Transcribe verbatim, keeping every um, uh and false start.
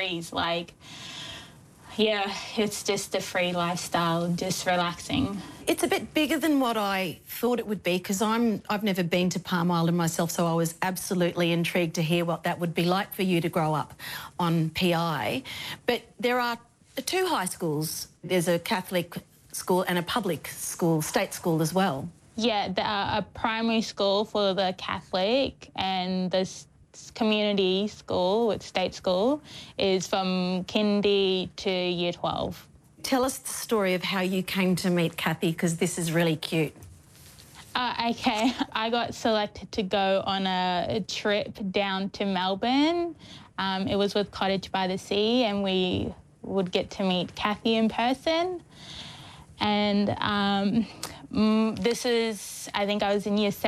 breeze. Like, yeah, it's just a free lifestyle, just relaxing. It's a bit bigger than what I thought it would be because I'm I've never been to Palm Island myself, so I was absolutely intrigued to hear what that would be like for you to grow up on P I. But there are two high schools. There's a Catholic school and a public school, state school as well. Yeah, the, uh, a primary school for the Catholic and the s- community school, with state school, is from kindy to year twelve. Tell us the story of how you came to meet Kathy, because this is really cute. Uh, okay, I got selected to go on a, a trip down to Melbourne. Um, it was with Cottage by the Sea, and we would get to meet Kathy in person. And um, mm, this is, I think I was in year seven.